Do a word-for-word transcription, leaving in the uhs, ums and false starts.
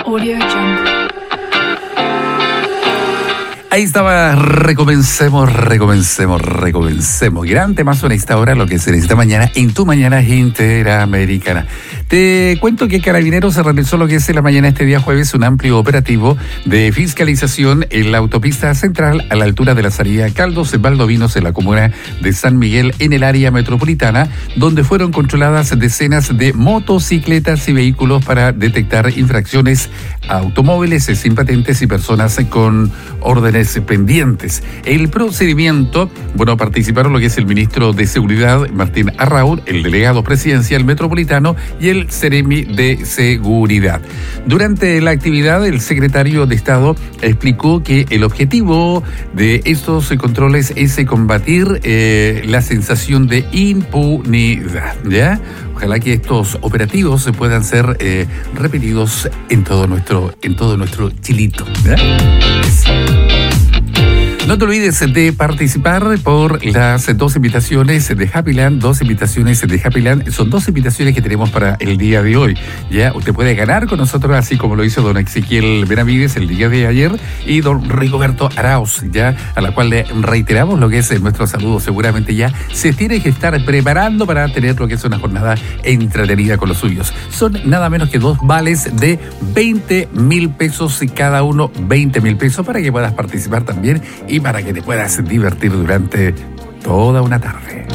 Audio Jungle. Ahí estaba, recomencemos, recomencemos, recomencemos. Gran temazo en esta hora, lo que se necesita mañana en tu mañana interamericana. Te cuento que Carabineros se realizó lo que es en la mañana este día jueves un amplio operativo de fiscalización en la autopista central a la altura de la salida Caldos en Valdovinos en la comuna de San Miguel en el área metropolitana, donde fueron controladas decenas de motocicletas y vehículos para detectar infracciones a automóviles sin patentes y personas con órdenes pendientes. El procedimiento, bueno, participaron lo que es el ministro de Seguridad, Martín Arraud, el delegado presidencial metropolitano y el Seremi de Seguridad. Durante la actividad, el secretario de Estado explicó que el objetivo de estos controles es combatir eh, la sensación de impunidad, ¿ya? Ojalá que estos operativos puedan ser eh, repetidos en todo nuestro, en todo nuestro chilito, ¿ya? Es. No te olvides de participar por las dos invitaciones de Happyland, dos invitaciones de Happyland, son dos invitaciones que tenemos para el día de hoy. Ya usted puede ganar con nosotros, así como lo hizo don Ezequiel Benavides el día de ayer y don Rigoberto Arauz, ya a la cual le reiteramos lo que es nuestro saludo. Seguramente ya se tiene que estar preparando para tener lo que es una jornada entretenida con los suyos. Son nada menos que dos vales de veinte mil pesos y cada uno veinte mil pesos para que puedas participar también y para que te puedas divertir durante toda una tarde.